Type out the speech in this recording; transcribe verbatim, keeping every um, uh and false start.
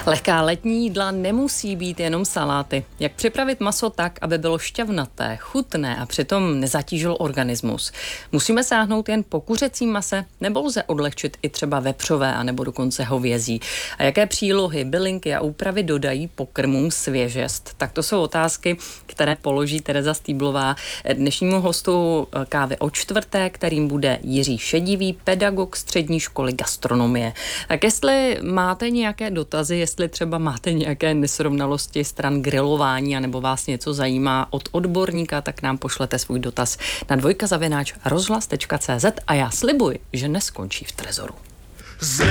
Lehká letní jídla nemusí být jenom saláty. Jak připravit maso tak, aby bylo šťavnaté, chutné a přitom nezatížilo organismus? Musíme sáhnout jen po kuřecím mase, nebo lze odlehčit i třeba vepřové a nebo dokonce hovězí? A jaké přílohy, bylinky a úpravy dodají pokrmům svěžest? Tak to jsou otázky, které položí Tereza Stýblová dnešnímu hostu Kávy o čtvrté, kterým bude Jiří Šedivý, pedagog střední školy gastronomie. Tak jestli máte nějaké dotazy, jestli třeba máte nějaké nesrovnalosti stran grilování, anebo vás něco zajímá od odborníka, tak nám pošlete svůj dotaz na dvojka zavináč rozhlas tečka cé zet a já slibuji, že neskončí v trezoru.